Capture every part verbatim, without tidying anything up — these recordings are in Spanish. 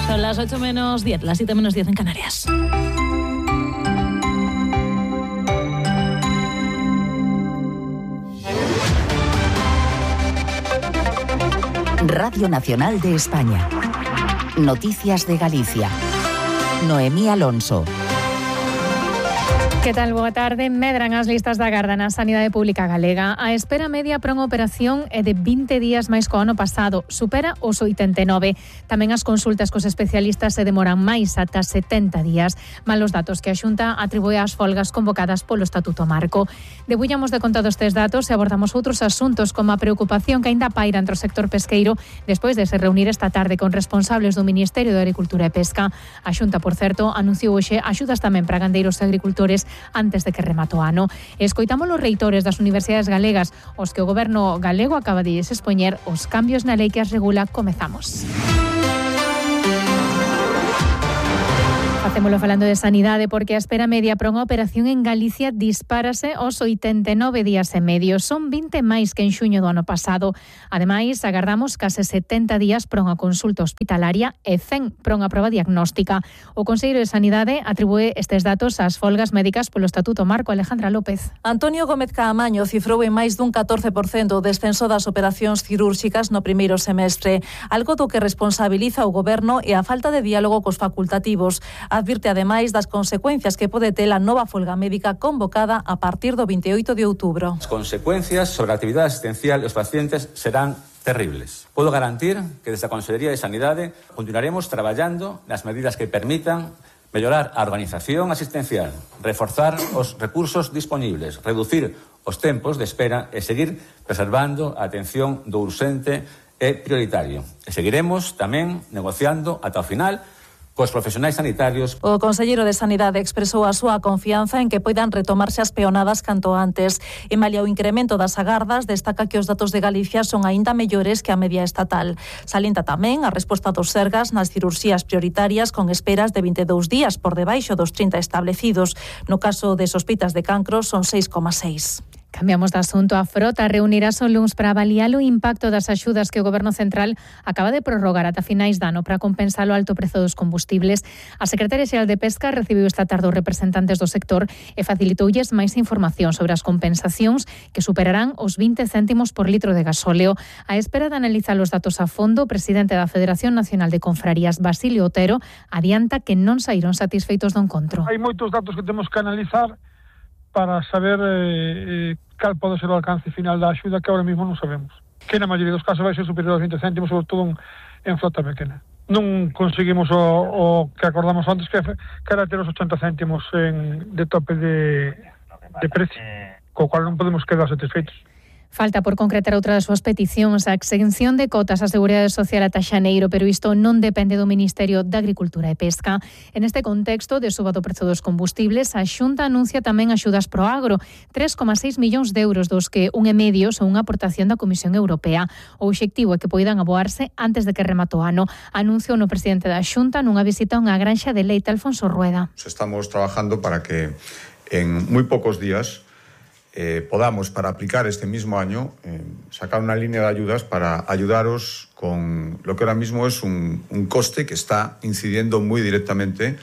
Son las ocho menos diez, las siete menos diez en Canarias. Radio Nacional de España. Noticias de Galicia. Noemí Alonso. Que tal? Boa tarde. Medran as listas da garda na Sanidade Pública Galega. A espera media para unha operación é de vinte días máis co ano pasado. Supera os oitenta e nove. Tamén as consultas cos especialistas se demoran máis ata setenta días. Malos datos que a Xunta atribúe ás folgas convocadas polo Estatuto Marco. Debullamos de conta destes datos e abordamos outros asuntos como a preocupación que aínda paira entre o sector pesqueiro despois de se reunir esta tarde con responsables do Ministerio de Agricultura e Pesca. A Xunta, por certo, anunciou hoxe axudas tamén para gandeiros e agricultores antes de que remate o ano. Escoitamos os reitores das universidades galegas, os que o goberno galego acaba de lles expoñer os cambios na lei que as regula. Comezamos. Facémolo falando de sanidade porque a espera media para unha operación en Galicia dispárase aos oitenta e nove días e medio. Son vinte máis que en xuño do ano pasado. Ademais, agardamos case setenta días para unha consulta hospitalaria e cen para unha proba diagnóstica. O Conselleiro de Sanidade atribúe estes datos ás folgas médicas polo Estatuto Marco. Alejandra López. Antonio Gómez Caamaño cifrou en máis dun catorce por cento o descenso das operacións cirúrxicas no primeiro semestre, algo do que responsabiliza o Goberno e a falta de diálogo cos facultativos. Advirte ademais das consecuencias que pode ter a nova folga médica convocada a partir do vinte e oito de outubro. As consecuencias sobre a actividade asistencial dos pacientes serán terribles. Podo garantir que desde a Consellería de Sanidade continuaremos traballando nas medidas que permitan mellorar a organización asistencial, reforzar os recursos dispoñibles, reducir os tempos de espera e seguir preservando a atención do urxente e prioritario. E seguiremos tamén negociando ata o final cos profesionais sanitarios. O Conselleiro de Sanidade expresou a súa confianza en que poidan retomarse as peonadas canto antes. E malia o incremento das agardas, destaca que os datos de Galicia son aínda mellores que a media estatal. Salienta tamén a resposta dos Sergas nas cirurxías prioritarias con esperas de vinte e dous días por debaixo dos trinta establecidos. No caso de sospeitas de cancro son seis coma seis. Cambiamos de asunto. A frota reunirase o luns para avaliar o impacto das axudas que o Goberno Central acaba de prorrogar ata finais de ano para compensar o alto prezo dos combustibles. A Secretaria Xeral de Pesca recibiu esta tarde os representantes do sector e facilitoulles máis información sobre as compensacións que superarán os vinte céntimos por litro de gasóleo. A espera de analizar os datos a fondo, o presidente da Federación Nacional de Confrarías, Basilio Otero, adianta que non saíron satisfeitos do encontro. Hai moitos datos que temos que analizar para saber eh, cal pode ser o alcance final da axuda, que ahora mismo non sabemos. Que na maioría dos casos vai ser superior aos vinte céntimos, sobre todo en, en flota pequena. Non conseguimos o, o que acordamos antes, que, que era ter os oitenta céntimos en, de tope de, de precio, co cual non podemos quedar satisfeitos. Falta por concretar outra das súas peticións, a exención de cotas á Seguridade Social ata xaneiro, pero isto non depende do Ministerio de Agricultura e Pesca. En este contexto de suba do prezo dos combustibles, a Xunta anuncia tamén axudas pro agro, tres coma seis millóns de euros, dos que un e medio son unha aportación da Comisión Europea. O obxectivo é que poidan aboarse antes de que remate o ano. Anunciou no presidente da Xunta nunha visita a unha granxa de leite, Alfonso Rueda. Estamos trabajando para que en moi pocos días Eh, podamos, para aplicar este mismo año, eh, sacar una línea de ayudas para ayudaros con lo que ahora mismo es un, un coste que está incidiendo muy directamente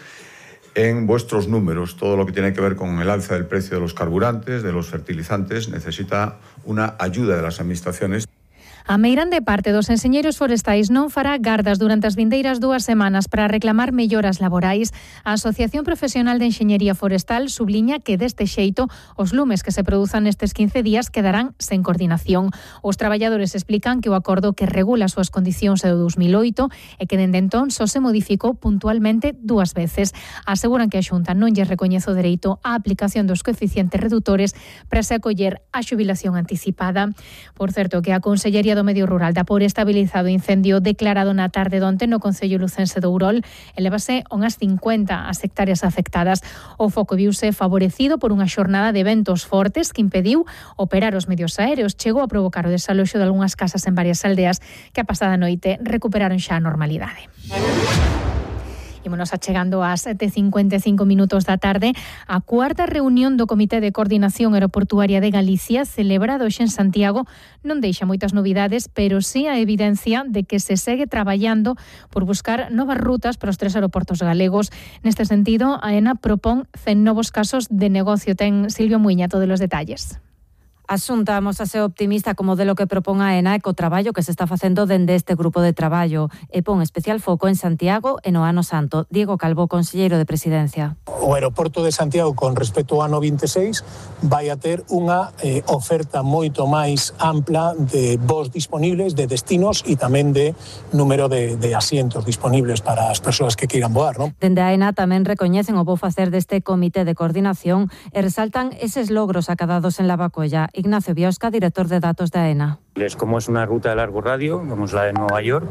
en vuestros números. Todo lo que tiene que ver con el alza del precio de los carburantes, de los fertilizantes, necesita una ayuda de las administraciones. A meirande parte dos enxeñeiros forestais non fará gardas durante as vindeiras dúas semanas para reclamar melloras laborais. A Asociación Profesional de Enxeñería Forestal subliña que deste xeito os lumes que se produzan nestes quince días quedarán sen coordinación. Os traballadores explican que o acordo que regula as súas condicións é do dous mil oito e que dende entón só se modificou puntualmente dúas veces. Aseguran que a Xunta non lle recoñece o dereito á aplicación dos coeficientes redutores para se acoller a xubilación anticipada. Por certo, que a Consellería do Medio Rural dá por estabilizado o incendio declarado na tarde de onte no Concello lucense de Ourol. Elevase unhas cincuenta as hectáreas afectadas. O foco viuse favorecido por unha xornada de ventos fortes que impediu operar os medios aéreos. Chegou a provocar o desaloxo de algunhas casas en varias aldeas que a pasada noite recuperaron xa a normalidade. Ímonos achegando ás sete e cincuenta e cinco minutos da tarde. A cuarta reunión do Comité de Coordinación Aeroportuaria de Galicia, celebrado hoxe en Santiago, non deixa moitas novidades, pero sí a evidencia de que se segue traballando por buscar novas rutas para os tres aeroportos galegos. Neste sentido, a AENA propón cen novos casos de negocio. Ten Silvio Muiña todos os detalles. A Xunta mosase optimista co modelo que propón a AENA e co traballo que se está facendo dende este grupo de traballo e pon especial foco en Santiago e no ano santo. Diego Calvo, conselleiro de Presidencia. O aeroporto de Santiago, con respecto ao ano vinte e seis, vai a ter unha eh, oferta moito máis ampla de voos disponibles, de destinos e tamén de número de, de asientos disponibles para as persoas que queiran voar, non? Dende a AENA tamén recoñecen o bo facer deste comité de coordinación e resaltan eses logros acadados en Lavacolla. Ignacio Biosca, director de datos de AENA. Como es una ruta de largo radio, como es la de Nueva York,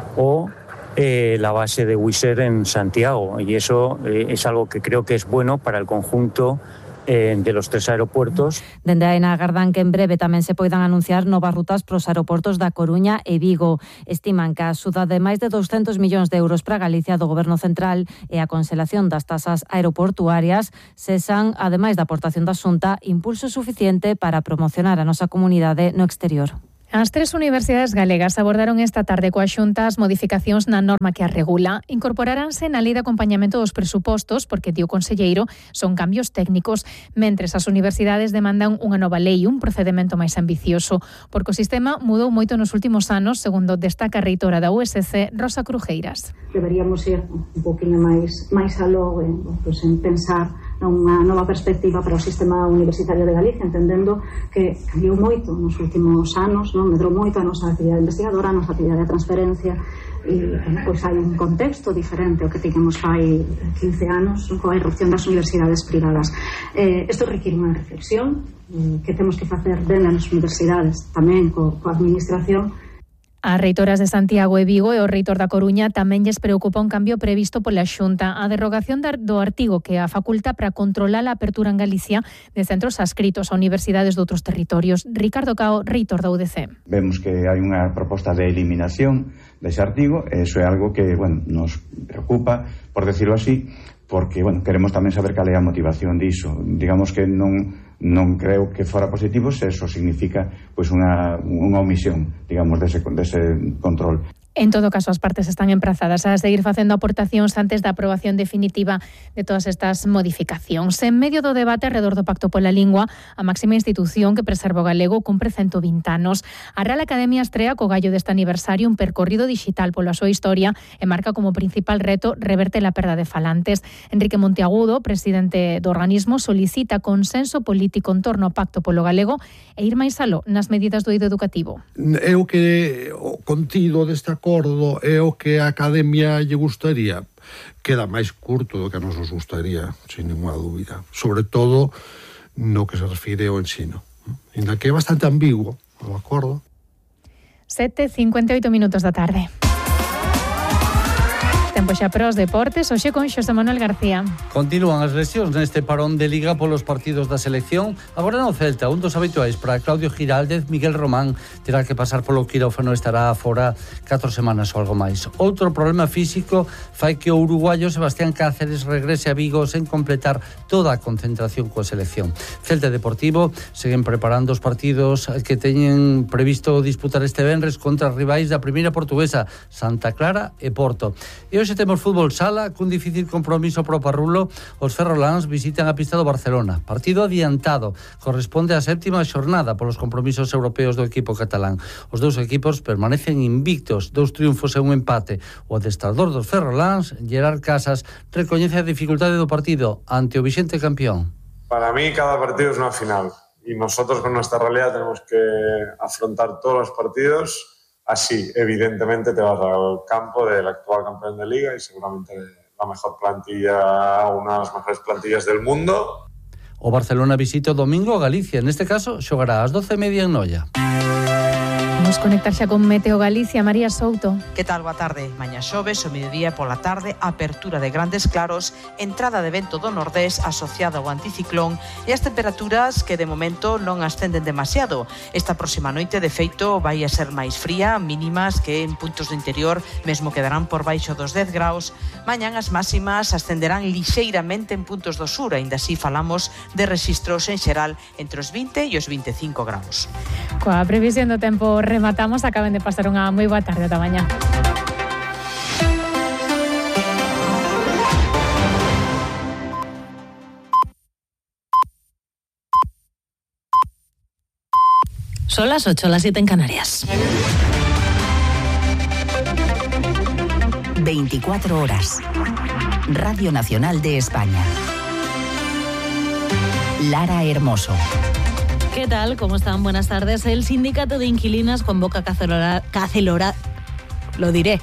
o eh, la base de Wizz Air en Santiago. Y eso eh, es algo que creo que es bueno para el conjunto eh, de los tres aeropuertos. Dende a AENA agardan que en breve tamén se poidan anunciar novas rutas para os aeroportos da Coruña e Vigo. Estiman que a axuda de máis de douscentos millóns de euros para Galicia do Goberno Central e a conselación das tasas aeroportuarias cesan, ademais da aportación da Xunta, impulso suficiente para promocionar a nosa comunidade no exterior. As tres universidades galegas abordaron esta tarde coa Xunta as modificacións na norma que a regula. Incorporaránse na lei de acompañamento dos presupostos, porque, di o conselleiro, son cambios técnicos, mentres as universidades demandan unha nova lei, un procedemento máis ambicioso, porque o sistema mudou moito nos últimos anos, segundo destaca a reitora da U S C, Rosa Crujeiras. Deberíamos ir un poquinho máis máis aló en, pues, en pensar unha nova perspectiva para o sistema universitario de Galicia, entendendo que cambiou moito nos últimos anos, non? Medrou moito a nosa actividade investigadora, a nosa actividade de transferencia, e bueno, pois hai un contexto diferente ao que tiñamos fai quince anos coa irrupción das universidades privadas. Eh, isto require unha reflexión eh, que temos que facer dentro das universidades, tamén co, coa administración. As reitoras de Santiago e Vigo e o reitor da Coruña tamén lles preocupa un cambio previsto pola Xunta, a derrogación do artigo que a faculta para controlar a apertura en Galicia de centros adscritos a universidades de outros territorios. Ricardo Cao, reitor da U D C. Vemos que hai unha proposta de eliminación dese artigo, e iso é algo que, bueno, nos preocupa, por decirlo así, porque, bueno, queremos tamén saber cal é a motivación diso. Digamos que non non creo que fora positivo se eso significa pois unha, unha omisión, digamos, dese, dese control. En todo caso, as partes están emprazadas a seguir facendo aportacións antes da aprobación definitiva de todas estas modificacións. En medio do debate alrededor do Pacto pola Lingua, a máxima institución que preserva o galego cumpre ciento vinte anos. A Real Academia estrea co gallo deste aniversario un percorrido digital pola súa historia e marca como principal reto reverter a perda de falantes. Enrique Monteagudo, presidente do organismo, solicita consenso político en torno ao Pacto polo Galego e ir máis aló nas medidas do eido educativo. É o que o contido deste acordo é o que a Academia lle gustaría. Queda máis curto do que a nos nos gustaría, sin ninguna dúbida. Sobre todo no que se refire ao ensino. Ainda que é bastante ambiguo o acordo. sete e cincuenta e oito minutos da tarde. Tempo xa para os deportes, hoxe con Xosé Manuel García. Continúan as lesións neste parón de Liga polos partidos da selección. Agora no Celta, un dos habituais para Claudio Giraldez, Miguel Román terá que pasar polo quirófano e estará fora catro semanas ou algo máis. Outro problema físico fai que o uruguayo Sebastián Cáceres regrese a Vigo sen completar toda a concentración coa selección. Celta Deportivo seguen preparando os partidos que teñen previsto disputar este venres contra os rivais da primeira portuguesa, Santa Clara e Porto. E hoxe temos fútbol sala, cun difícil compromiso pro Parrulo. Os ferroláns visitan a pista do Barcelona. Partido adiantado, corresponde á séptima xornada polos compromisos europeos do equipo catalán. Os dous equipos permanecen invictos, dous triunfos e un empate. O adestrador dos ferroláns, Gerard Casas, recoñece a dificultade do partido ante o vixente campeón. Para mí cada partido es una final y nosotros con nuestra realidad tenemos que afrontar todos los partidos. Así, evidentemente, te vas al campo del actual campeón de Liga y seguramente la mejor plantilla, una de las mejores plantillas del mundo. O Barcelona visita o domingo a Galicia. Neste caso, xogará ás doce e media en Noia. Imos conectar xa con Meteo Galicia. María Souto. Que tal? Boa tarde. Mañá xoves, o mediodía e pola tarde, apertura de grandes claros, entrada de vento do nordés asociada ao anticiclón e as temperaturas que de momento non ascenden demasiado. Esta próxima noite, de feito, vai a ser máis fría, mínimas que en puntos do interior mesmo quedarán por baixo dos dez graus. Mañán as máximas ascenderán lixeiramente en puntos do sur, aínda así falamos de rexistros en xeral entre os vinte e os veinticinco graus. Coa previsión do tempo rematamos, acaben de pasar unha moi boa tarde ata mañá. Son las ocho, las siete en Canarias. veinticuatro horas. Radio Nacional de España. Lara Hermoso. ¿Qué tal? ¿Cómo están? Buenas tardes. El Sindicato de Inquilinas convoca cacelora, cacelora, lo diré,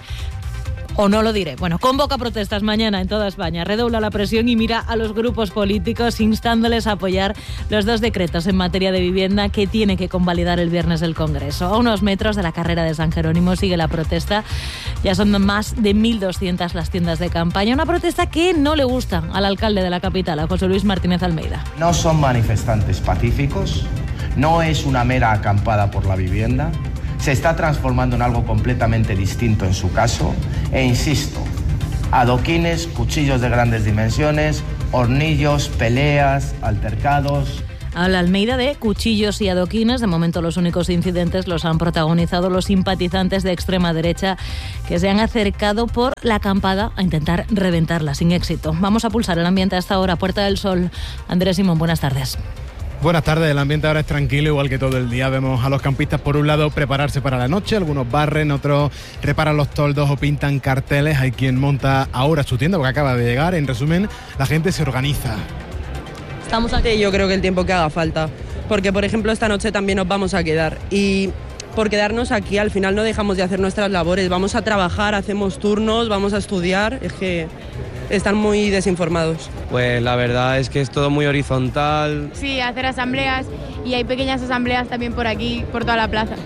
o no lo diré. Bueno, convoca protestas mañana en toda España, redobla la presión y mira a los grupos políticos instándoles a apoyar los dos decretos en materia de vivienda que tiene que convalidar el viernes el Congreso. A unos metros de la carrera de San Jerónimo sigue la protesta. Ya son más de mil doscientas las tiendas de campaña. Una protesta que no le gusta al alcalde de la capital, a José Luis Martínez Almeida. No son manifestantes pacíficos, no es una mera acampada por la vivienda. Se está transformando en algo completamente distinto en su caso. E insisto, adoquines, cuchillos de grandes dimensiones, hornillos, peleas, altercados. Habla Almeida de cuchillos y adoquines. De momento los únicos incidentes los han protagonizado los simpatizantes de extrema derecha que se han acercado por la acampada a intentar reventarla sin éxito. Vamos a pulsar el ambiente a esta hora. Puerta del Sol. Andrés Simón, buenas tardes. Buenas tardes, el ambiente ahora es tranquilo, igual que todo el día. Vemos a los campistas por un lado prepararse para la noche, algunos barren, otros reparan los toldos o pintan carteles. Hay quien monta ahora su tienda porque acaba de llegar. En resumen, la gente se organiza. Estamos aquí, yo creo que el tiempo que haga falta, porque por ejemplo esta noche también nos vamos a quedar y por quedarnos aquí al final no dejamos de hacer nuestras labores, vamos a trabajar, hacemos turnos, vamos a estudiar, es que están muy desinformados. Pues la verdad es que es todo muy horizontal. Sí, hacer asambleas y hay pequeñas asambleas también por aquí, por toda la plaza.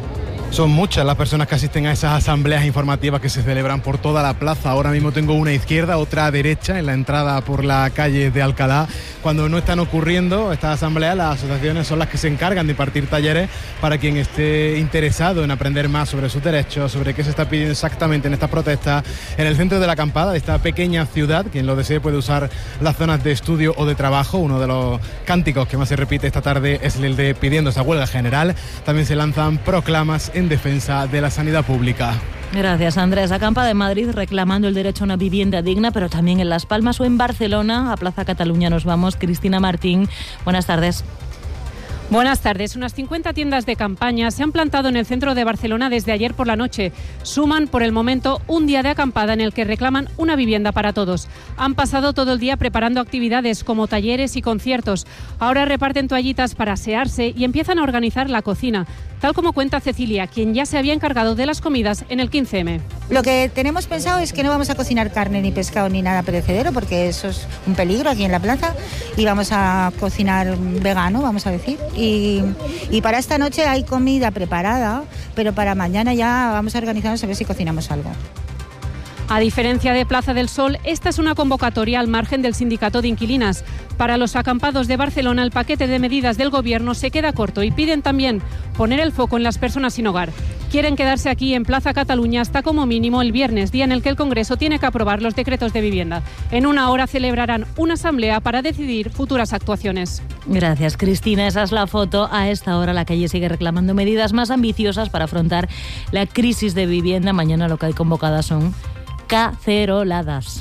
Son muchas las personas que asisten a esas asambleas informativas que se celebran por toda la plaza. Ahora mismo tengo una izquierda, otra derecha en la entrada por la calle de Alcalá. Cuando no están ocurriendo estas asambleas, las asociaciones son las que se encargan de impartir talleres para quien esté interesado en aprender más sobre sus derechos, sobre qué se está pidiendo exactamente en estas protestas. En el centro de la acampada de esta pequeña ciudad, quien lo desee puede usar las zonas de estudio o de trabajo. Uno de los cánticos que más se repite esta tarde es el de pidiendo esa huelga general. También se lanzan proclamas en defensa de la sanidad pública. Gracias, Andrés. Acampa de Madrid reclamando el derecho a una vivienda digna, pero también en Las Palmas o en Barcelona. A Plaza Cataluña nos vamos. Cristina Martín, buenas tardes. Buenas tardes. Unas cincuenta tiendas de campaña se han plantado en el centro de Barcelona desde ayer por la noche. Suman por el momento un día de acampada en el que reclaman una vivienda para todos. Han pasado todo el día preparando actividades como talleres y conciertos. Ahora reparten toallitas para asearse y empiezan a organizar la cocina, tal como cuenta Cecilia, quien ya se había encargado de las comidas en el quince eme. Lo que tenemos pensado es que no vamos a cocinar carne ni pescado ni nada perecedero, porque eso es un peligro aquí en la plaza, y vamos a cocinar vegano, vamos a decir. Y, y para esta noche hay comida preparada, pero para mañana ya vamos a organizarnos a ver si cocinamos algo. A diferencia de Plaza del Sol, esta es una convocatoria al margen del Sindicato de Inquilinas. Para los acampados de Barcelona, el paquete de medidas del Gobierno se queda corto y piden también poner el foco en las personas sin hogar. Quieren quedarse aquí en Plaza Cataluña hasta como mínimo el viernes, día en el que el Congreso tiene que aprobar los decretos de vivienda. En una hora celebrarán una asamblea para decidir futuras actuaciones. Gracias, Cristina. Esa es la foto. A esta hora la calle sigue reclamando medidas más ambiciosas para afrontar la crisis de vivienda. Mañana lo que hay convocadas son caceroladas.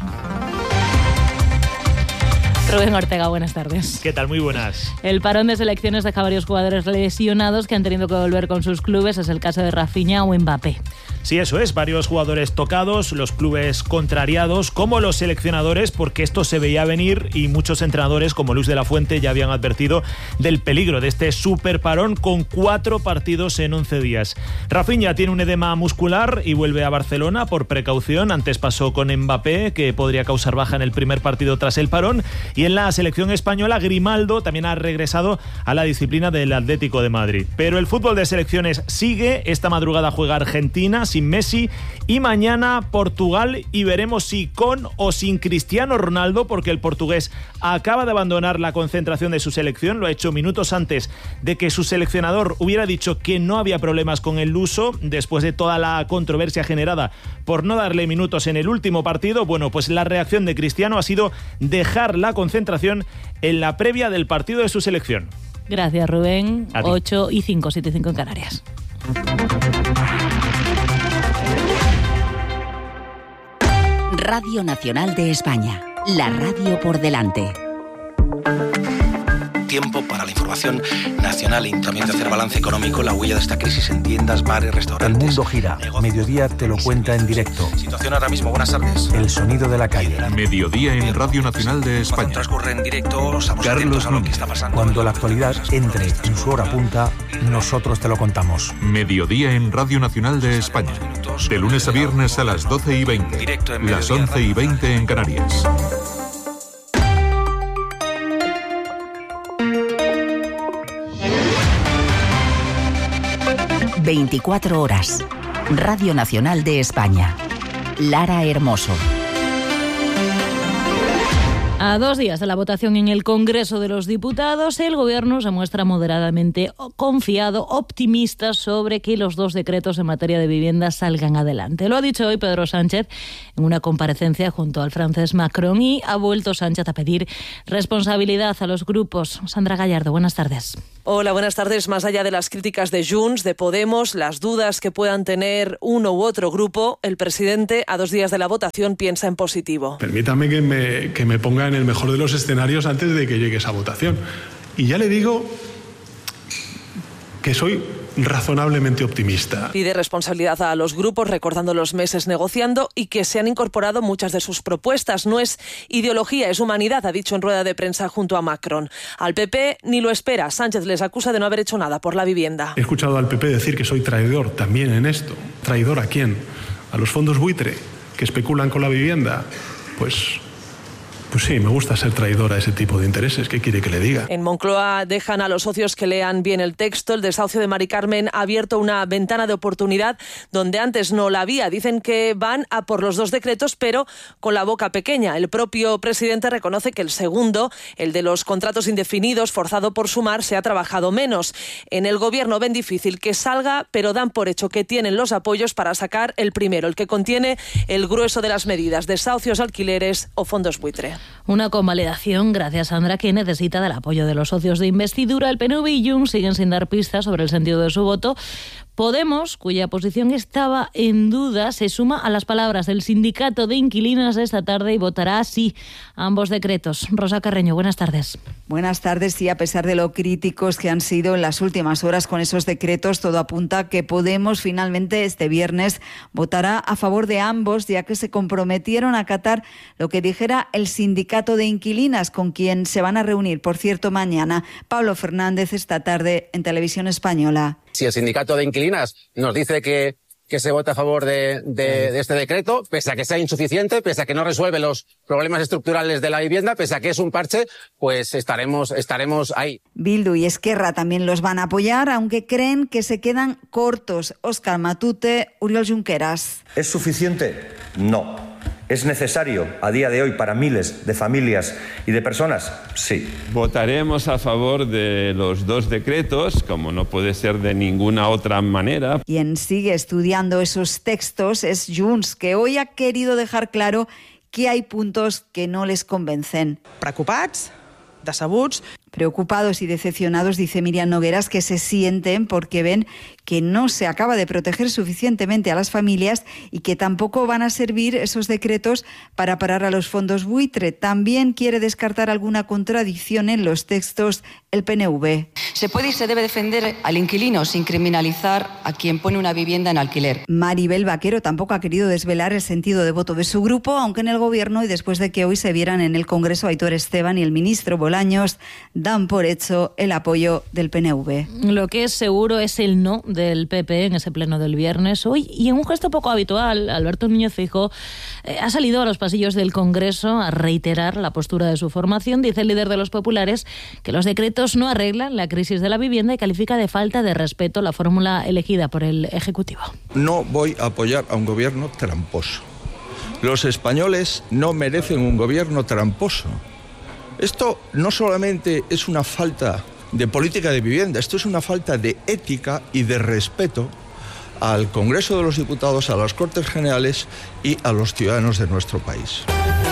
Rubén Ortega, buenas tardes. ¿Qué tal? Muy buenas. El parón de selecciones deja varios jugadores lesionados que han tenido que volver con sus clubes. Es el caso de Rafinha o Mbappé. Sí, eso es, varios jugadores tocados, los clubes contrariados, como los seleccionadores, porque esto se veía venir y muchos entrenadores como Luis de la Fuente ya habían advertido del peligro de este super parón con cuatro partidos en once días. Rafinha tiene un edema muscular y vuelve a Barcelona por precaución. Antes pasó con Mbappé, que podría causar baja en el primer partido tras el parón. Y en la selección española, Grimaldo también ha regresado a la disciplina del Atlético de Madrid. Pero el fútbol de selecciones sigue. Esta madrugada juega Argentina sin Messi y mañana Portugal, y veremos si con o sin Cristiano Ronaldo, porque el portugués acaba de abandonar la concentración de su selección. Lo ha hecho minutos antes de que su seleccionador hubiera dicho que no había problemas con el luso, después de toda la controversia generada por no darle minutos en el último partido. Bueno, pues la reacción de Cristiano ha sido dejar la concentración en la previa del partido de su selección. Gracias, Rubén. ocho y cinco, siete y cinco en Canarias. Radio Nacional de España, la radio por delante. Tiempo para la información nacional y también de hacer balance económico, la huella de esta crisis en tiendas, bares, restaurantes. El mundo gira. Negocios. Mediodía te lo cuenta en directo. Situación ahora mismo, buenas tardes. El sonido de la calle. Mediodía en Radio Nacional de España. Transcurre en directo, estamos atentos a lo que está pasando. Cuando la actualidad entre en su hora punta, nosotros te lo contamos. Mediodía en Radio Nacional de España. De lunes a viernes a las doce y veinte. Las once y veinte en Canarias. veinticuatro horas. Radio Nacional de España. Lara Hermoso. A dos días de la votación en el Congreso de los Diputados, el Gobierno se muestra moderadamente confiado, optimista sobre que los dos decretos en materia de vivienda salgan adelante. Lo ha dicho hoy Pedro Sánchez en una comparecencia junto al francés Macron, y ha vuelto Sánchez a pedir responsabilidad a los grupos. Sandra Gallardo, buenas tardes. Hola, buenas tardes. Más allá de las críticas de Junts, de Podemos, las dudas que puedan tener uno u otro grupo, el presidente, a dos días de la votación, piensa en positivo. Permítame que me, que me ponga en el mejor de los escenarios antes de que llegue esa votación. Y ya le digo que soy razonablemente optimista. Pide responsabilidad a los grupos, recordando los meses negociando y que se han incorporado muchas de sus propuestas. No es ideología, es humanidad, ha dicho en rueda de prensa junto a Macron. Al P P ni lo espera. Sánchez les acusa de no haber hecho nada por la vivienda. He escuchado al P P decir que soy traidor también en esto. ¿Traidor a quién? ¿A los fondos buitre que especulan con la vivienda? Pues... Pues sí, me gusta ser traidor a ese tipo de intereses. ¿Qué quiere que le diga? En Moncloa dejan a los socios que lean bien el texto. El desahucio de Mari Carmen ha abierto una ventana de oportunidad donde antes no la había. Dicen que van a por los dos decretos, pero con la boca pequeña. El propio presidente reconoce que el segundo, el de los contratos indefinidos, forzado por Sumar, se ha trabajado menos. En el Gobierno ven difícil que salga, pero dan por hecho que tienen los apoyos para sacar el primero, el que contiene el grueso de las medidas, desahucios, alquileres o fondos buitre. Una convalidación, gracias Sandra, que necesita del apoyo de los socios de investidura. El P N V y Junts siguen sin dar pistas sobre el sentido de su voto. Podemos, cuya posición estaba en duda, se suma a las palabras del sindicato de inquilinas esta tarde y votará sí a ambos decretos. Rosa Carreño, buenas tardes. Buenas tardes. Sí, a pesar de lo críticos que han sido en las últimas horas con esos decretos, todo apunta que Podemos finalmente este viernes votará a favor de ambos, ya que se comprometieron a acatar lo que dijera el sindicato de inquilinas, con quien se van a reunir, por cierto, mañana. Pablo Fernández esta tarde en Televisión Española. Si el sindicato de inquilinas nos dice que, que se vota a favor de, de, de este decreto, pese a que sea insuficiente, pese a que no resuelve los problemas estructurales de la vivienda, pese a que es un parche, pues estaremos, estaremos ahí. Bildu y Esquerra también los van a apoyar, aunque creen que se quedan cortos. Óscar Matute, Oriol Junqueras. ¿Es suficiente? No. ¿Es necesario a día de hoy para miles de familias y de personas? Sí. Votaremos a favor de los dos decretos, como no puede ser de ninguna otra manera. Quien sigue estudiando esos textos es Junts, que hoy ha querido dejar claro que hay puntos que no les convencen. Preocupats, decebuts. Preocupados y decepcionados, dice Miriam Nogueras, que se sienten porque ven que no se acaba de proteger suficientemente a las familias y que tampoco van a servir esos decretos para parar a los fondos buitre. También quiere descartar alguna contradicción en los textos el P N V. Se puede y se debe defender al inquilino sin criminalizar a quien pone una vivienda en alquiler. Maribel Vaquero tampoco ha querido desvelar el sentido de voto de su grupo, aunque en el Gobierno y después de que hoy se vieran en el Congreso Aitor Esteban y el ministro Bolaños dan por hecho el apoyo del P N V. Lo que es seguro es el no del P P en ese pleno del viernes hoy, y en un gesto poco habitual, Alberto Núñez Feijóo eh, ha salido a los pasillos del Congreso a reiterar la postura de su formación. Dice el líder de los populares que los decretos no arreglan la crisis de la vivienda y califica de falta de respeto la fórmula elegida por el Ejecutivo. No voy a apoyar a un gobierno tramposo. Los españoles no merecen un gobierno tramposo. Esto no solamente es una falta de política de vivienda, esto es una falta de ética y de respeto al Congreso de los Diputados, a las Cortes Generales y a los ciudadanos de nuestro país.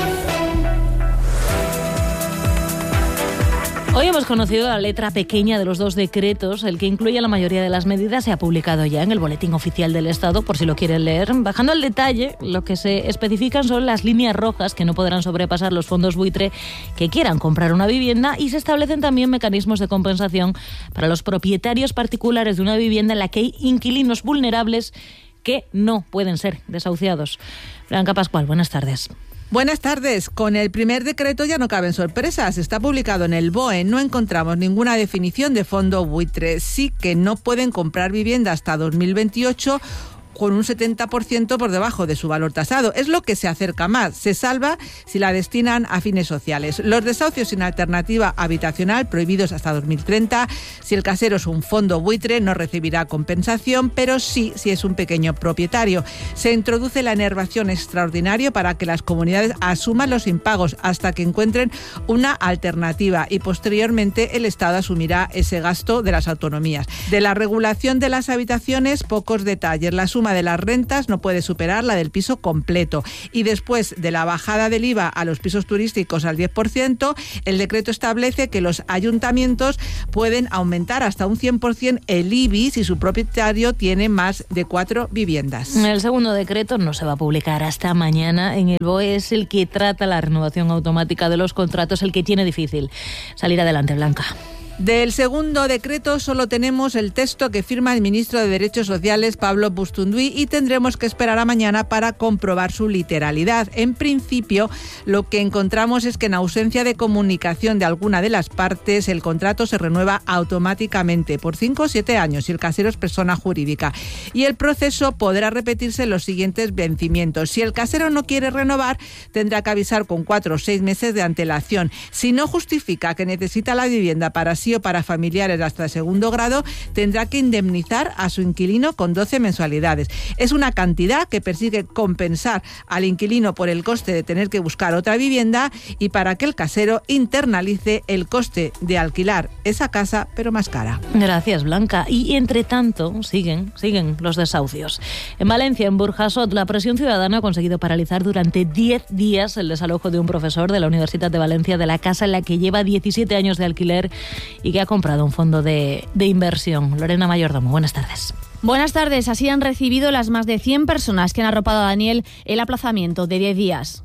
Hoy hemos conocido la letra pequeña de los dos decretos. El que incluye la mayoría de las medidas se ha publicado ya en el Boletín Oficial del Estado, por si lo quieren leer. Bajando al detalle, lo que se especifican son las líneas rojas que no podrán sobrepasar los fondos buitre que quieran comprar una vivienda, y se establecen también mecanismos de compensación para los propietarios particulares de una vivienda en la que hay inquilinos vulnerables que no pueden ser desahuciados. Blanca Pascual, buenas tardes. Buenas tardes. Con el primer decreto ya no caben sorpresas. Está publicado en el B O E. No encontramos ninguna definición de fondo buitre. Sí que no pueden comprar vivienda hasta dos mil veintiocho con un setenta por ciento por debajo de su valor tasado. Es lo que se acerca más. Se salva si la destinan a fines sociales. Los desahucios sin alternativa habitacional prohibidos hasta dos mil treinta. Si el casero es un fondo buitre no recibirá compensación, pero sí si es un pequeño propietario. Se introduce la enervación extraordinaria para que las comunidades asuman los impagos hasta que encuentren una alternativa, y posteriormente el Estado asumirá ese gasto de las autonomías. De la regulación de las habitaciones, pocos detalles. La suma de las rentas no puede superar la del piso completo, y después de la bajada del I V A a los pisos turísticos al diez por ciento, el decreto establece que los ayuntamientos pueden aumentar hasta un cien por ciento el I B I si su propietario tiene más de cuatro viviendas. El segundo decreto no se va a publicar hasta mañana en el B O E. Es el que trata la renovación automática de los contratos, el que tiene difícil salir adelante, Blanca. Del segundo decreto solo tenemos el texto que firma el ministro de Derechos Sociales, Pablo Bustunduy, y tendremos que esperar a mañana para comprobar su literalidad. En principio, lo que encontramos es que en ausencia de comunicación de alguna de las partes, el contrato se renueva automáticamente por cinco o siete años si el casero es persona jurídica, y el proceso podrá repetirse en los siguientes vencimientos. Si el casero no quiere renovar, tendrá que avisar con cuatro o seis meses de antelación. Si no justifica que necesita la vivienda para sí o para familiares hasta segundo grado, tendrá que indemnizar a su inquilino con doce mensualidades. Es una cantidad que persigue compensar al inquilino por el coste de tener que buscar otra vivienda y para que el casero internalice el coste de alquilar esa casa, pero más cara. Gracias, Blanca. Y entre tanto, siguen, siguen los desahucios. En Valencia, en Burjasot, la presión ciudadana ha conseguido paralizar durante diez días el desalojo de un profesor de la Universidad de Valencia de la casa en la que lleva diecisiete años de alquiler y que ha comprado un fondo de, de inversión. Lorena Mayordomo, buenas tardes. Buenas tardes. Así han recibido las más de cien personas que han arropado a Daniel el aplazamiento de diez días.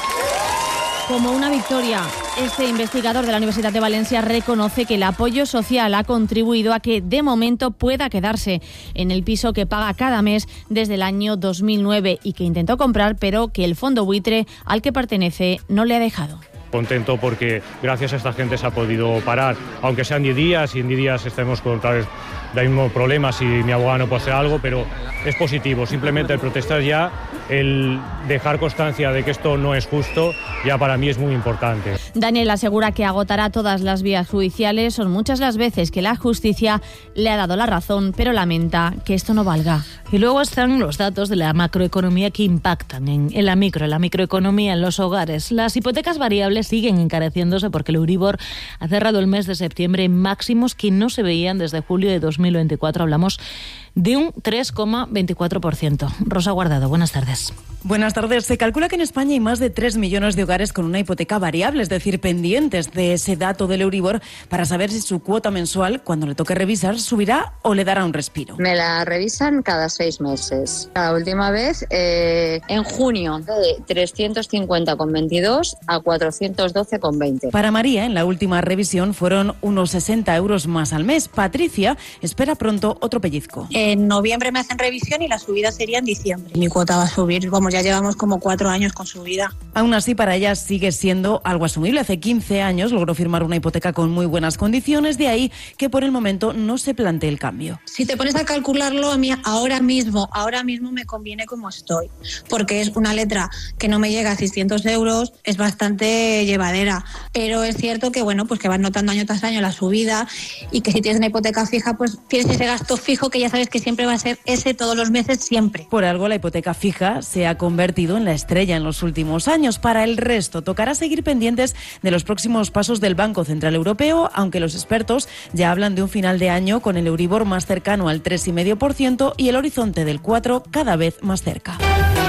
Como una victoria, este investigador de la Universidad de Valencia reconoce que el apoyo social ha contribuido a que de momento pueda quedarse en el piso que paga cada mes desde el año dos mil nueve y que intentó comprar, pero que el fondo buitre al que pertenece no le ha dejado. Contento porque gracias a esta gente se ha podido parar, aunque sean diez días y en diez días estemos con otra vez el mismo problema si mi abogado no puede hacer algo, pero es positivo. Simplemente el protestar ya, el dejar constancia de que esto no es justo, ya para mí es muy importante. Daniel asegura que agotará todas las vías judiciales. Son muchas las veces que la justicia le ha dado la razón, pero lamenta que esto no valga. Y luego están los datos de la macroeconomía que impactan en, en la micro, en la microeconomía, en los hogares. Las hipotecas variables siguen encareciéndose porque el Euribor ha cerrado el mes de septiembre en máximos que no se veían desde julio de dos mil veinticuatro. Hablamos de un tres coma veinticuatro por ciento. Rosa Guardado, buenas tardes. Buenas tardes. Se calcula que en España hay más de tres millones de hogares con una hipoteca variable, es decir, pendientes de ese dato del Euribor para saber si su cuota mensual, cuando le toque revisar, subirá o le dará un respiro. Me la revisan cada seis meses. La última vez eh, en junio de trescientos cincuenta con veintidós a cuatrocientos doce con veinte. Para María, en la última revisión fueron unos sesenta euros más al mes. Patricia espera pronto otro pellizco. En noviembre me hacen revisión y la subida sería en diciembre. Mi cuota va a subir, vamos, ya llevamos como cuatro años con subida. Aún así, para ella sigue siendo algo asumible. Hace quince años logró firmar una hipoteca con muy buenas condiciones, de ahí que por el momento no se plantee el cambio. Si te pones a calcularlo, a mí ahora mismo, ahora mismo me conviene como estoy, porque es una letra que no me llega a seiscientos euros, es bastante llevadera, pero es cierto que bueno, pues que vas notando año tras año la subida y que si tienes una hipoteca fija, pues tienes ese gasto fijo que ya sabes que siempre va a ser ese todos los meses, siempre. Por algo la hipoteca fija se ha convertido en la estrella en los últimos años. Para el resto, tocará seguir pendientes de los próximos pasos del Banco Central Europeo, aunque los expertos ya hablan de un final de año con el Euribor más cercano al tres coma cinco por ciento y el horizonte del cuatro por ciento cada vez más cerca.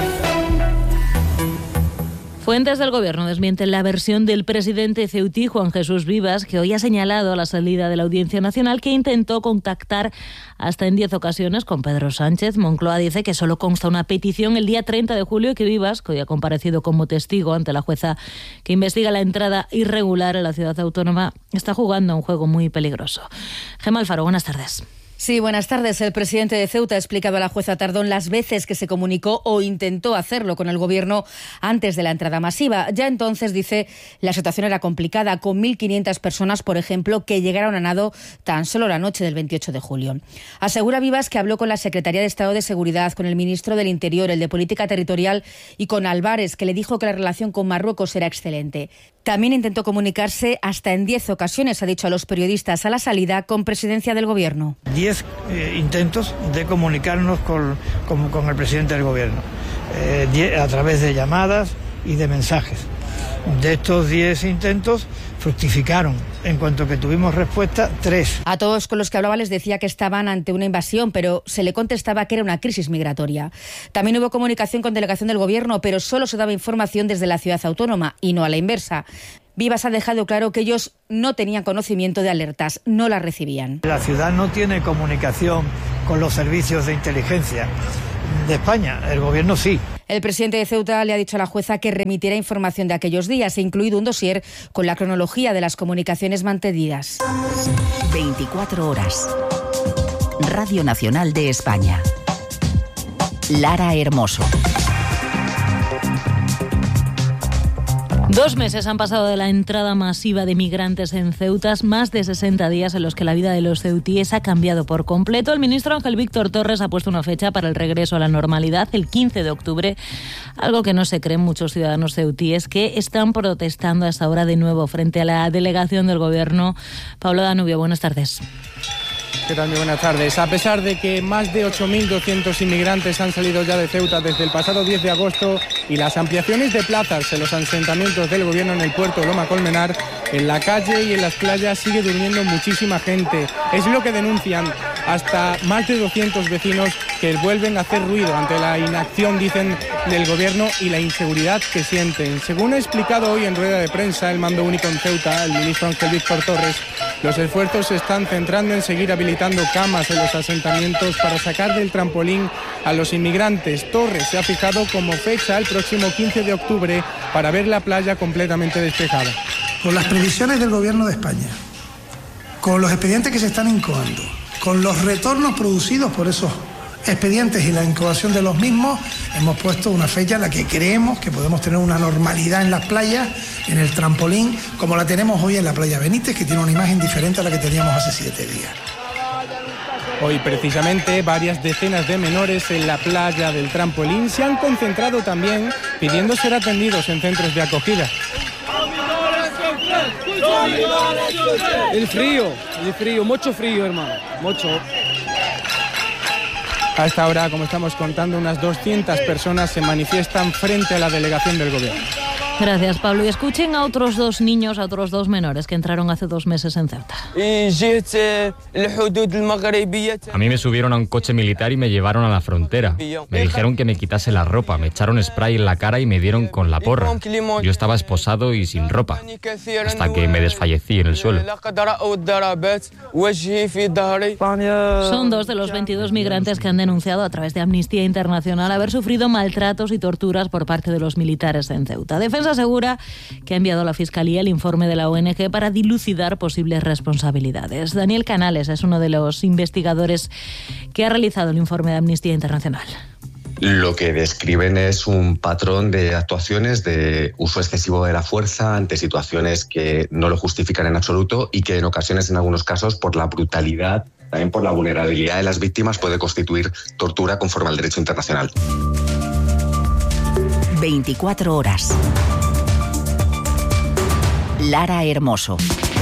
Fuentes del Gobierno desmienten la versión del presidente ceutí, Juan Jesús Vivas, que hoy ha señalado a la salida de la Audiencia Nacional que intentó contactar hasta en diez ocasiones con Pedro Sánchez. Moncloa dice que solo consta una petición el día treinta de julio y que Vivas, que hoy ha comparecido como testigo ante la jueza que investiga la entrada irregular en la ciudad autónoma, está jugando un juego muy peligroso. Gemma Alfaro, buenas tardes. Sí, buenas tardes. El presidente de Ceuta ha explicado a la jueza Tardón las veces que se comunicó o intentó hacerlo con el Gobierno antes de la entrada masiva. Ya entonces, dice, la situación era complicada, con mil quinientas personas, por ejemplo, que llegaron a nado tan solo la noche del veintiocho de julio. Asegura Vivas que habló con la Secretaría de Estado de Seguridad, con el ministro del Interior, el de Política Territorial y con Álvarez, que le dijo que la relación con Marruecos era excelente. También intentó comunicarse hasta en diez ocasiones, ha dicho a los periodistas a la salida, con presidencia del Gobierno. Diez eh, intentos de comunicarnos con, con, con el presidente del Gobierno, eh, diez, a través de llamadas y de mensajes. De estos diez intentos fructificaron, en cuanto que tuvimos respuesta, tres. A todos con los que hablaba les decía que estaban ante una invasión, pero se le contestaba que era una crisis migratoria. También hubo comunicación con delegación del Gobierno, pero solo se daba información desde la ciudad autónoma y no a la inversa. Vivas ha dejado claro que ellos no tenían conocimiento de alertas, no las recibían. La ciudad no tiene comunicación con los servicios de inteligencia de España, el Gobierno sí. El presidente de Ceuta le ha dicho a la jueza que remitirá información de aquellos días, incluido un dossier con la cronología de las comunicaciones mantenidas. veinticuatro horas. Radio Nacional de España. Lara Hermoso. Dos meses han pasado de la entrada masiva de migrantes en Ceuta, más de sesenta días en los que la vida de los ceutíes ha cambiado por completo. El ministro Ángel Víctor Torres ha puesto una fecha para el regreso a la normalidad, el quince de octubre, algo que no se creen muchos ciudadanos ceutíes que están protestando a esta hora de nuevo frente a la delegación del Gobierno. Pablo Danubio, buenas tardes. ¿Qué tal? Muy buenas tardes. A pesar de que más de ocho mil doscientos inmigrantes han salido ya de Ceuta desde el pasado diez de agosto y las ampliaciones de plazas en los asentamientos del Gobierno en el puerto de Loma Colmenar, en la calle y en las playas sigue durmiendo muchísima gente. Es lo que denuncian hasta más de doscientos vecinos que vuelven a hacer ruido ante la inacción, dicen, del Gobierno y la inseguridad que sienten. Según ha explicado hoy en rueda de prensa el mando único en Ceuta, el ministro Ángel Víctor Torres, los esfuerzos se están centrando en seguir habilitando camas en los asentamientos para sacar del trampolín a los inmigrantes. Torres se ha fijado como fecha el próximo quince de octubre para ver la playa completamente despejada. Con las previsiones del Gobierno de España, con los expedientes que se están incoando, con los retornos producidos por esos expedientes y la incoación de los mismos, hemos puesto una fecha en la que creemos que podemos tener una normalidad en las playas, en el trampolín, como la tenemos hoy en la playa Benítez, que tiene una imagen diferente a la que teníamos hace siete días. Hoy precisamente varias decenas de menores en la playa del trampolín se han concentrado también pidiendo ser atendidos en centros de acogida. El frío, el frío, mucho frío, hermano, mucho. Hasta ahora, como estamos contando, unas doscientas personas se manifiestan frente a la delegación del Gobierno. Gracias, Pablo. Y escuchen a otros dos niños, a otros dos menores que entraron hace dos meses en Ceuta. A mí me subieron a un coche militar y me llevaron a la frontera. Me dijeron que me quitase la ropa, me echaron spray en la cara y me dieron con la porra. Yo estaba esposado y sin ropa, hasta que me desfallecí en el suelo. Son dos de los veintidós migrantes que han denunciado a través de Amnistía Internacional haber sufrido maltratos y torturas por parte de los militares en Ceuta. Defensa asegura que ha enviado a la Fiscalía el informe de la O N G para dilucidar posibles responsabilidades. Daniel Canales es uno de los investigadores que ha realizado el informe de Amnistía Internacional. Lo que describen es un patrón de actuaciones de uso excesivo de la fuerza ante situaciones que no lo justifican en absoluto y que en ocasiones, en algunos casos, por la brutalidad, también por la vulnerabilidad de las víctimas, puede constituir tortura conforme al derecho internacional. veinticuatro horas. Lara Hermoso.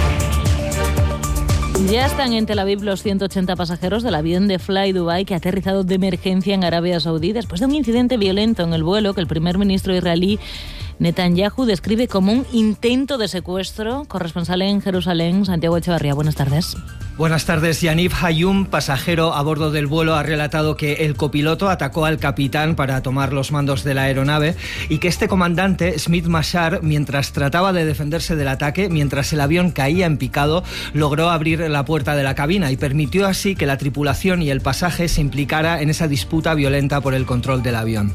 Ya están en Tel Aviv los ciento ochenta pasajeros del avión de Fly Dubai que ha aterrizado de emergencia en Arabia Saudí después de un incidente violento en el vuelo que el primer ministro israelí Netanyahu describe como un intento de secuestro. Corresponsal en Jerusalén, Santiago Echevarría, buenas tardes. Buenas tardes. Yaniv Hayum, pasajero a bordo del vuelo, ha relatado que el copiloto atacó al capitán para tomar los mandos de la aeronave y que este comandante, Smith Mashar, mientras trataba de defenderse del ataque, mientras el avión caía en picado, logró abrir la puerta de la cabina y permitió así que la tripulación y el pasaje se implicara en esa disputa violenta por el control del avión.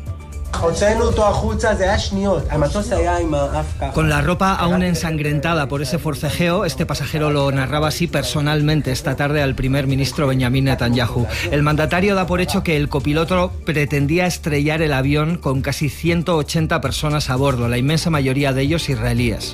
Con la ropa aún ensangrentada por ese forcejeo, este pasajero lo narraba así personalmente esta tarde al primer ministro Benjamin Netanyahu. El mandatario da por hecho que el copiloto pretendía estrellar el avión con casi ciento ochenta personas a bordo, la inmensa mayoría de ellos israelíes.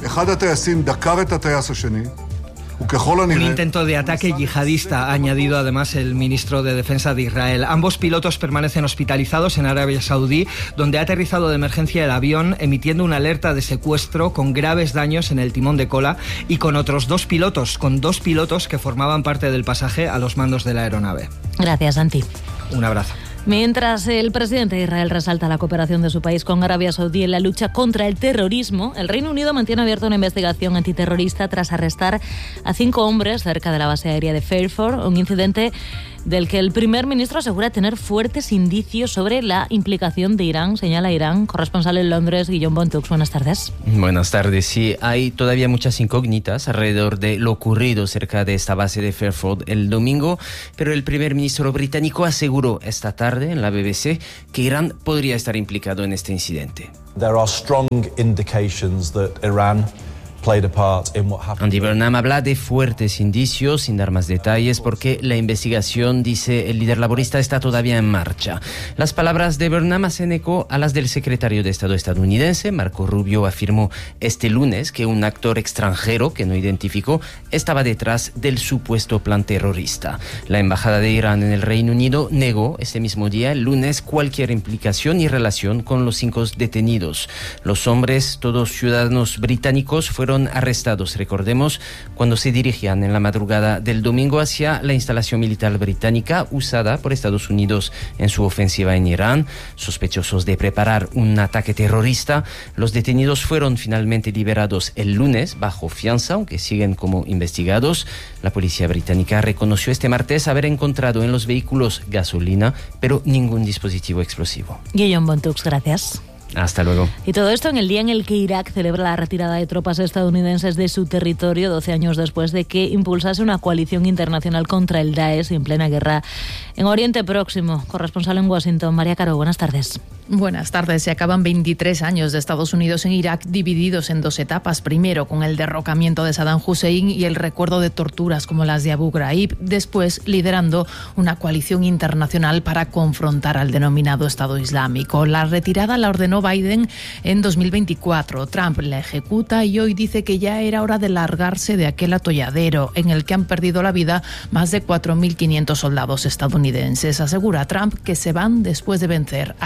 Un intento de ataque yihadista, ha añadido además el ministro de Defensa de Israel. Ambos pilotos permanecen hospitalizados en Arabia Saudí, donde ha aterrizado de emergencia el avión, emitiendo una alerta de secuestro con graves daños en el timón de cola y con otros dos pilotos, con dos pilotos que formaban parte del pasaje a los mandos de la aeronave. Gracias, Santi. Un abrazo. Mientras el presidente de Israel resalta la cooperación de su país con Arabia Saudí en la lucha contra el terrorismo, el Reino Unido mantiene abierta una investigación antiterrorista tras arrestar a cinco hombres cerca de la base aérea de Fairford, un incidente del que el primer ministro asegura tener fuertes indicios sobre la implicación de Irán, señala Irán. Corresponsal en Londres, Guillaume Bontux, buenas tardes. Buenas tardes. Sí, hay todavía muchas incógnitas alrededor de lo ocurrido cerca de esta base de Fairford el domingo, pero el primer ministro británico aseguró esta tarde en la B B C que Irán podría estar implicado en este incidente. There are strong indications that Iran played a part in what happened. Andy Burnham habla de fuertes indicios, sin dar más detalles, porque la investigación, dice el líder laborista, está todavía en marcha. Las palabras de Burnham hacen eco a las del secretario de Estado estadounidense. Marco Rubio afirmó este lunes que un actor extranjero que no identificó estaba detrás del supuesto plan terrorista. La embajada de Irán en el Reino Unido negó ese mismo día, el lunes, cualquier implicación y relación con los cinco detenidos. Los hombres, todos ciudadanos británicos, fueron arrestados, recordemos, cuando se dirigían en la madrugada del domingo hacia la instalación militar británica usada por Estados Unidos en su ofensiva en Irán. Sospechosos de preparar un ataque terrorista, los detenidos fueron finalmente liberados el lunes bajo fianza, aunque siguen como investigados. La policía británica reconoció este martes haber encontrado en los vehículos gasolina, pero ningún dispositivo explosivo. Guillaume Bontux, gracias. Hasta luego. Y todo esto en el día en el que Irak celebra la retirada de tropas estadounidenses de su territorio, doce años después de que impulsase una coalición internacional contra el Daesh en plena guerra en Oriente Próximo. Corresponsal en Washington, María Caro, buenas tardes. Buenas tardes. Se acaban veintitrés años de Estados Unidos en Irak, divididos en dos etapas. Primero, con el derrocamiento de Saddam Hussein y el recuerdo de torturas como las de Abu Ghraib. Después, liderando una coalición internacional para confrontar al denominado Estado Islámico. La retirada la ordenó Biden en dos mil veinticuatro. Trump la ejecuta y hoy dice que ya era hora de largarse de aquel atolladero en el que han perdido la vida más de cuatro mil quinientos soldados estadounidenses. Asegura Trump que se van después de vencer a Daesh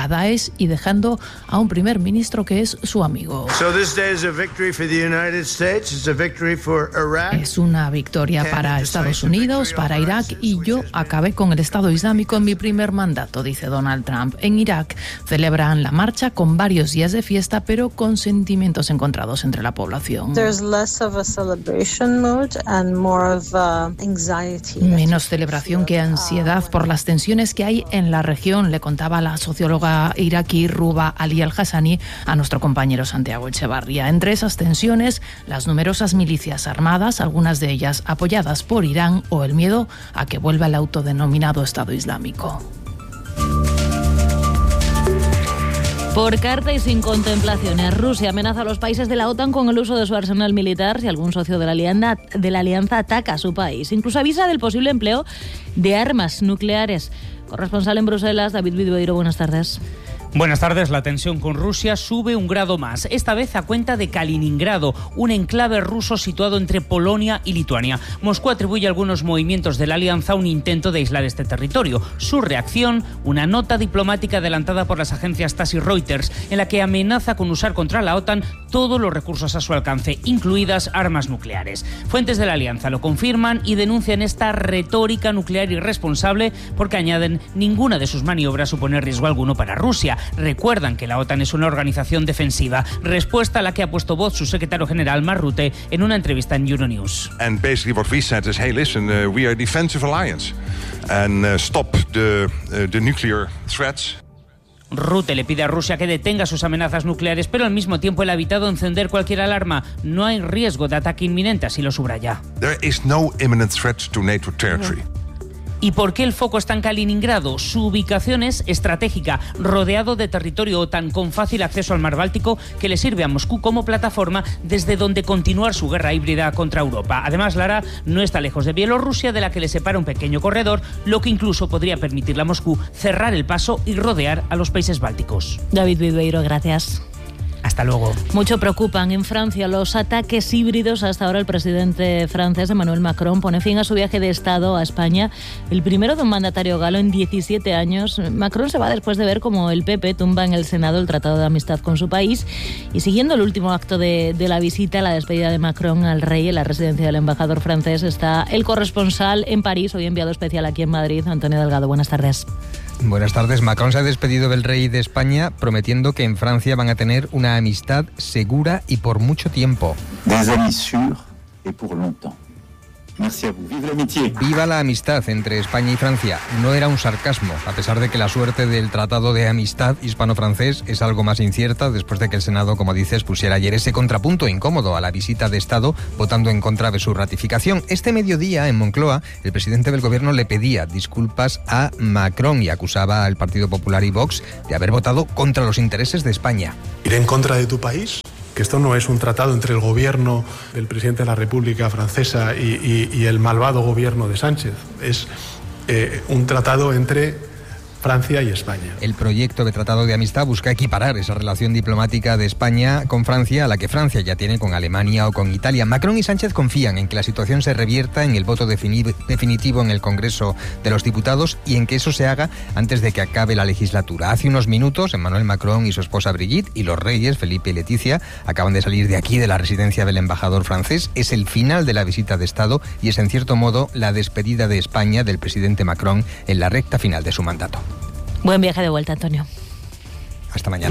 país y dejando a un primer ministro que es su amigo. Es una victoria para Estados Unidos, para Irak, y yo acabé con el Estado Islámico en mi primer mandato, dice Donald Trump. En Irak celebran la marcha con varios días de fiesta, pero con sentimientos encontrados entre la población. Menos celebración que ansiedad por las tensiones que hay en la región, le contaba la socióloga iraquí Ruba Ali al-Hassani a nuestro compañero Santiago Echevarría. Entre esas tensiones, las numerosas milicias armadas, algunas de ellas apoyadas por Irán, o el miedo a que vuelva el autodenominado Estado Islámico. Por carta y sin contemplaciones, Rusia amenaza a los países de la OTAN con el uso de su arsenal militar si algún socio de la alianza, de la alianza ataca a su país. Incluso avisa del posible empleo de armas nucleares. Corresponsal en Bruselas, David Vidueiro, buenas tardes. Buenas tardes. La tensión con Rusia sube un grado más, esta vez a cuenta de Kaliningrado, un enclave ruso situado entre Polonia y Lituania. Moscú atribuye a algunos movimientos de la alianza un intento de aislar este territorio. Su reacción, una nota diplomática adelantada por las agencias TASS y Reuters, en la que amenaza con usar contra la OTAN todos los recursos a su alcance, incluidas armas nucleares. Fuentes de la alianza lo confirman y denuncian esta retórica nuclear irresponsable porque añaden ninguna de sus maniobras supone riesgo alguno para Rusia. Recuerdan que la OTAN es una organización defensiva, respuesta a la que ha puesto voz su secretario general Mark Rutte en una entrevista en Euronews. And basically what we said is, hey, listen, uh, we are a defensive alliance and uh, stop the uh, the nuclear threats. Rutte le pide a Rusia que detenga sus amenazas nucleares, pero al mismo tiempo él ha evitado encender cualquier alarma. No hay riesgo de ataque inminente, así lo subraya. There is no imminent threat to NATO territory. ¿Y por qué el foco está en Kaliningrado? Su ubicación es estratégica, rodeado de territorio OTAN con fácil acceso al mar Báltico, que le sirve a Moscú como plataforma desde donde continuar su guerra híbrida contra Europa. Además, Lara no está lejos de Bielorrusia, de la que le separa un pequeño corredor, lo que incluso podría permitirle a Moscú cerrar el paso y rodear a los países bálticos. David Vidueiro, gracias. Hasta luego. Mucho preocupan en Francia los ataques híbridos. Hasta ahora el presidente francés Emmanuel Macron pone fin a su viaje de Estado a España, el primero de un mandatario galo en diecisiete años. Macron se va después de ver cómo el P P tumba en el Senado el Tratado de Amistad con su país, y siguiendo el último acto de, de la visita, la despedida de Macron al rey en la residencia del embajador francés, está el corresponsal en París, hoy enviado especial aquí en Madrid, Antonio Delgado. Buenas tardes. Buenas tardes. Macron se ha despedido del rey de España prometiendo que en Francia van a tener una amistad segura y por mucho tiempo. Des amis sûrs et pour longtemps. Merci a vous. Vive l'amitié. Viva la amistad entre España y Francia. No era un sarcasmo, a pesar de que la suerte del Tratado de Amistad hispano-francés es algo más incierta después de que el Senado, como dices, pusiera ayer ese contrapunto incómodo a la visita de Estado, votando en contra de su ratificación. Este mediodía, en Moncloa, el presidente del gobierno le pedía disculpas a Macron y acusaba al Partido Popular y Vox de haber votado contra los intereses de España. ¿Ir en contra de tu país? Que esto no es un tratado entre el gobierno del presidente de la República Francesa y, y, y el malvado gobierno de Sánchez. Es eh, un tratado entre Francia y España. El proyecto de Tratado de Amistad busca equiparar esa relación diplomática de España con Francia a la que Francia ya tiene con Alemania o con Italia. Macron y Sánchez confían en que la situación se revierta en el voto defini- definitivo en el Congreso de los Diputados y en que eso se haga antes de que acabe la legislatura. Hace unos minutos, Emmanuel Macron y su esposa Brigitte y los reyes Felipe y Leticia acaban de salir de aquí, de la residencia del embajador francés. Es el final de la visita de Estado y es en cierto modo la despedida de España del presidente Macron en la recta final de su mandato. Buen viaje de vuelta, Antonio. Hasta mañana.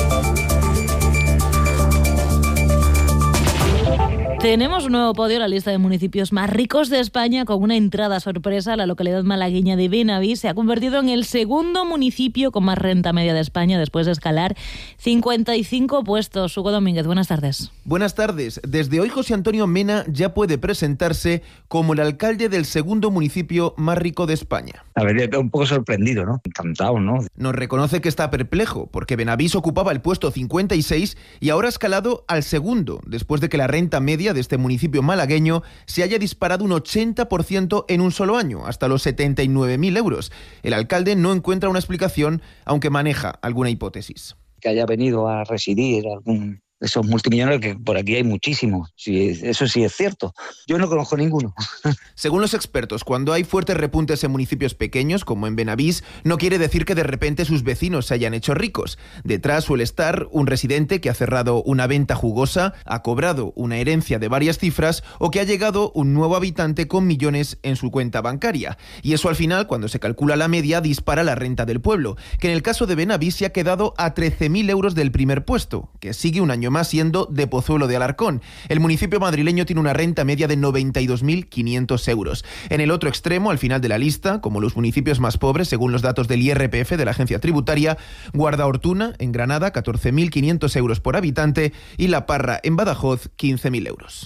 Tenemos un nuevo podio en la lista de municipios más ricos de España, con una entrada sorpresa. La localidad malagueña de Benaví se ha convertido en el segundo municipio con más renta media de España, después de escalar cincuenta y cinco puestos. Hugo Domínguez, buenas tardes. Buenas tardes. Desde hoy José Antonio Mena ya puede presentarse como el alcalde del segundo municipio más rico de España. A ver, un poco sorprendido, ¿no? Encantado, ¿no? Nos reconoce que está perplejo, porque Benavís ocupaba el puesto cincuenta y seis y ahora ha escalado al segundo, después de que la renta media de este municipio malagueño se haya disparado un ochenta por ciento en un solo año, hasta los setenta y nueve mil euros. El alcalde no encuentra una explicación, aunque maneja alguna hipótesis. Que haya venido a residir algún esos multimillonarios que por aquí hay muchísimos. Sí, eso sí es cierto. Yo no conozco ninguno. Según los expertos, cuando hay fuertes repuntes en municipios pequeños, como en Benavís, no quiere decir que de repente sus vecinos se hayan hecho ricos. Detrás suele estar un residente que ha cerrado una venta jugosa, ha cobrado una herencia de varias cifras o que ha llegado un nuevo habitante con millones en su cuenta bancaria. Y eso al final, cuando se calcula la media, dispara la renta del pueblo, que en el caso de Benavís se ha quedado a trece mil euros del primer puesto, que sigue un año más siendo de Pozuelo de Alarcón. El municipio madrileño tiene una renta media de noventa y dos mil quinientos euros. En el otro extremo, al final de la lista, como los municipios más pobres, según los datos del I R P F de la agencia tributaria, Guardaortuna, en Granada, catorce mil quinientos euros por habitante, y La Parra, en Badajoz, quince mil euros.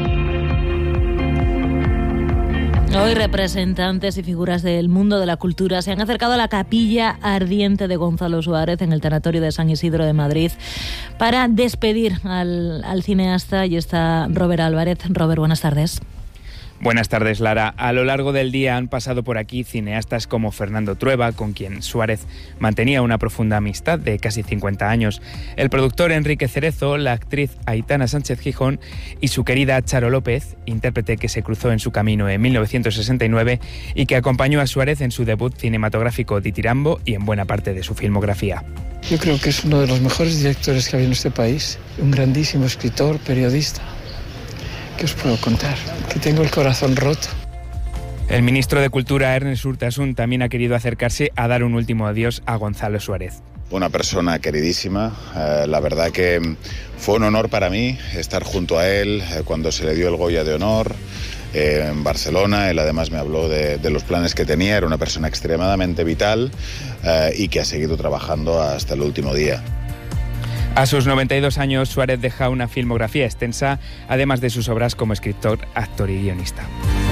Hoy representantes y figuras del mundo de la cultura se han acercado a la capilla ardiente de Gonzalo Suárez en el tanatorio de San Isidro de Madrid para despedir al, al cineasta. Y está Robert Álvarez. Robert, buenas tardes. Buenas tardes, Lara. A lo largo del día han pasado por aquí cineastas como Fernando Trueba, con quien Suárez mantenía una profunda amistad de casi cincuenta años, el productor Enrique Cerezo, la actriz Aitana Sánchez Gijón y su querida Charo López, intérprete que se cruzó en su camino en mil novecientos sesenta y nueve y que acompañó a Suárez en su debut cinematográfico Ditirambo y en buena parte de su filmografía. Yo creo que es uno de los mejores directores que ha habido en este país, un grandísimo escritor, periodista. ¿Qué os puedo contar? Que tengo el corazón roto. El ministro de Cultura, Ernest Urtasun, también ha querido acercarse a dar un último adiós a Gonzalo Suárez. Una persona queridísima, eh, la verdad que fue un honor para mí estar junto a él eh, cuando se le dio el Goya de Honor eh, en Barcelona. Él además me habló de, de los planes que tenía, era una persona extremadamente vital eh, y que ha seguido trabajando hasta el último día. A sus noventa y dos años, Suárez deja una filmografía extensa, además de sus obras como escritor, actor y guionista.